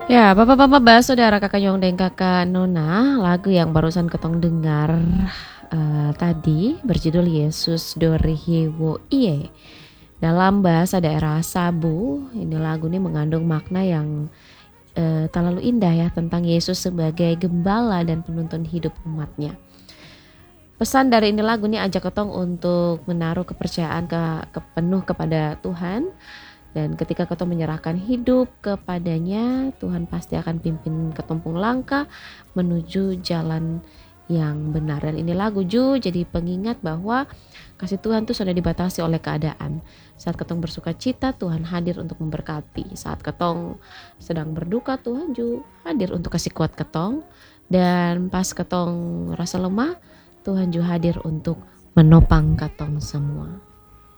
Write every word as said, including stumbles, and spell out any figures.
Ya, Bapak-bapak, Mbak, Saudara, Kakak Yong dan Kakak Nona, lagu yang barusan ketong dengar eh, tadi berjudul Yesus Dorihiwo Iye. Dalam bahasa daerah Sabu, ini lagu ini mengandung makna yang eh, terlalu indah ya tentang Yesus sebagai gembala dan penuntun hidup umatnya. Pesan dari ini lagu ini ajak ketong untuk menaruh kepercayaan ke, ke penuh kepada Tuhan. Dan ketika ketong menyerahkan hidup kepadanya, Tuhan pasti akan pimpin ketumpung langkah menuju jalan yang benar. Dan ini lagu Ju jadi pengingat bahwa kasih Tuhan tuh sudah dibatasi oleh keadaan. Saat ketong bersuka cita, Tuhan hadir untuk memberkati. Saat ketong sedang berduka, Tuhan Ju hadir untuk kasih kuat ketong. Dan pas ketong rasa lemah, Tuhan Ju hadir untuk menopang ketong semua.